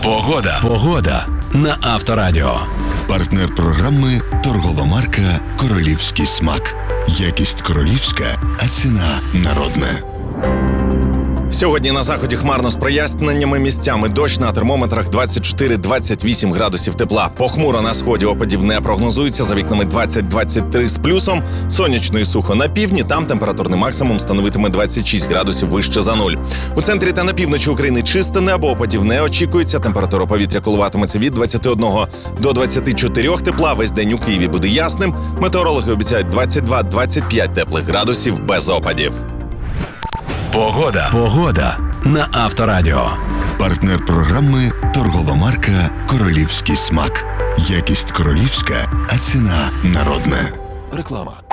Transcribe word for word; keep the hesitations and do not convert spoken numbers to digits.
Погода. Погода на Авторадіо. Партнер програми торгова марка «Королівський смак». Якість королівська, а ціна народна. Сьогодні на заході хмарно з проясненнями, місцями дощ, на термометрах двадцять чотири - двадцять вісім градусів тепла. Похмуро на сході, опадів не прогнозується, за вікнами двадцять - двадцять три з плюсом. Сонячно і сухо на півдні, там температурний максимум становитиме двадцять шість градусів вище за нуль. У центрі та на півночі України чисте небо, опадів не очікується, температура повітря коливатиметься від двадцяти одного до двадцяти чотирьох тепла. Весь день у Києві буде ясним. Метеорологи обіцяють двадцять два - двадцять п'ять теплих градусів без опадів. Погода. Погода на Авторадіо. Партнер програми торгова марка «Королівський смак». Якість королівська, а ціна народна. Реклама.